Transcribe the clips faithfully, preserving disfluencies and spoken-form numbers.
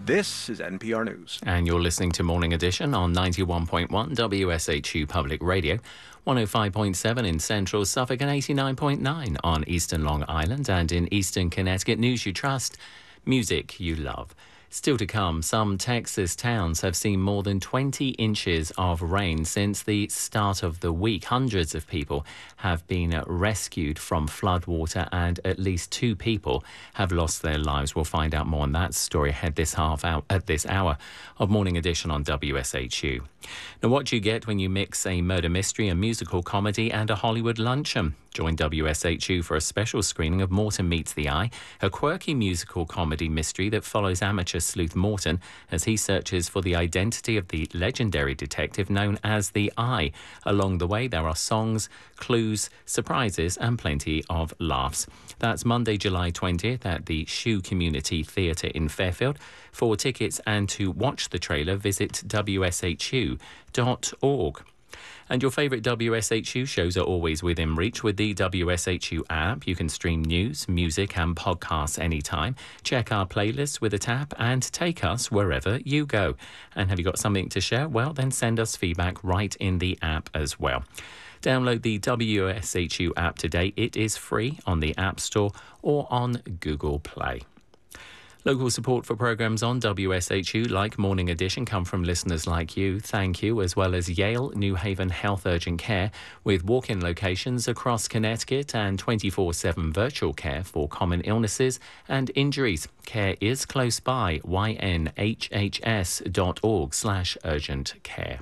This is N P R News. And you're listening to Morning Edition on ninety-one point one W S H U Public Radio, one oh five point seven in central Suffolk and eighty-nine point nine on eastern Long Island and in eastern Connecticut. News you trust, music you love. Still to come, some Texas towns have seen more than twenty inches of rain since the start of the week. Hundreds of people have been rescued from floodwater and at least two people have lost their lives. We'll find out more on that story ahead this half hour, at this hour of Morning Edition on W S H U. Now, what do you get when you mix a murder mystery, a musical comedy and a Hollywood luncheon? Join W S H U for a special screening of Morton Meets the Eye, a quirky musical comedy mystery that follows amateur sleuth Morton as he searches for the identity of the legendary detective known as the Eye. Along the way, there are songs, clues, surprises and plenty of laughs. That's Monday, July twentieth at the Shoe Community Theatre in Fairfield. For tickets and to watch the trailer, visit W S H U dot org. And your favourite W S H U shows are always within reach with the W S H U app. You can stream news, music and podcasts anytime. Check our playlists with a tap and take us wherever you go. And have you got something to share? Well, then send us feedback right in the app as well. Download the W S H U app today. It is free on the App Store or on Google Play. Local support for programmes on W S H U, like Morning Edition, come from listeners like you. Thank you, as well as Yale New Haven Health Urgent Care, with walk-in locations across Connecticut and twenty-four seven virtual care for common illnesses and injuries. Care is close by. Y N H H S dot org slash urgent care.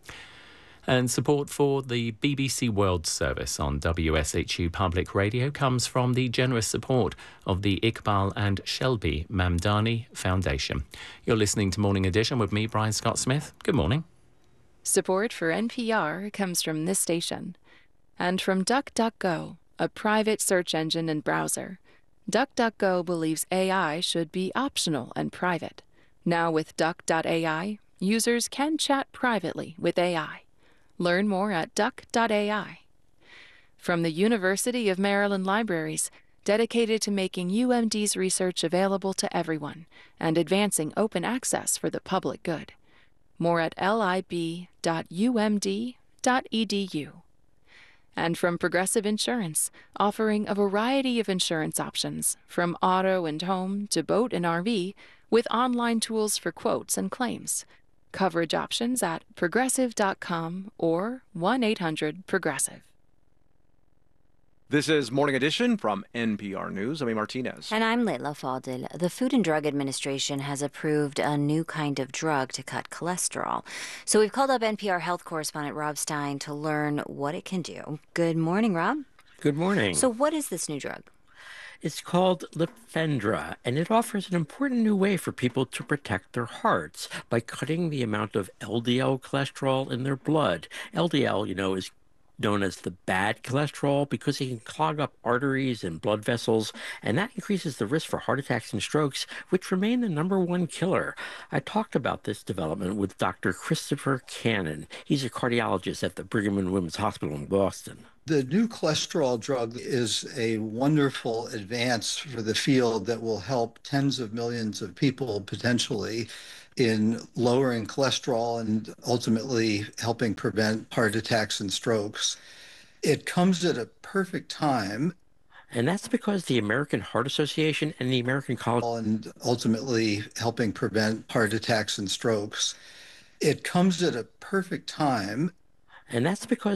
And support for the B B C World Service on W S H U Public Radio comes from the generous support of the Iqbal and Shelby Mamdani Foundation. You're listening to Morning Edition with me, Brian Scott Smith. Good morning. Support for N P R comes from this station and from DuckDuckGo, a private search engine and browser. DuckDuckGo believes A I should be optional and private. Now with Duck dot A I, users can chat privately with A I. Learn more at duck dot A I. From the University of Maryland Libraries, dedicated to making U M D's research available to everyone and advancing open access for the public good. More at lib dot U M D dot E D U. And from Progressive Insurance, offering a variety of insurance options, from auto and home to boat and R V, with online tools for quotes and claims. Coverage options at progressive dot com or one eight hundred progressive. This is Morning Edition from N P R News. I'm Martinez. And I'm Leila Fadil. The Food and Drug Administration has approved a new kind of drug to cut cholesterol. So we've called up N P R health correspondent Rob Stein to learn what it can do. Good morning, Rob. Good morning. So what is this new drug? It's called Lifendra, and it offers an important new way for people to protect their hearts by cutting the amount of L D L cholesterol in their blood. L D L, you know, is known as the bad cholesterol because it can clog up arteries and blood vessels, and that increases the risk for heart attacks and strokes, which remain the number one killer. I talked about this development with Doctor Christopher Cannon. He's a cardiologist at the Brigham and Women's Hospital in Boston. The new cholesterol drug is a wonderful advance for the field that will help tens of millions of people potentially in lowering cholesterol and ultimately helping prevent heart attacks and strokes. It comes at a perfect time. And that's because the American Heart Association and the American College... and ultimately helping prevent heart attacks and strokes. It comes at a perfect time. And that's because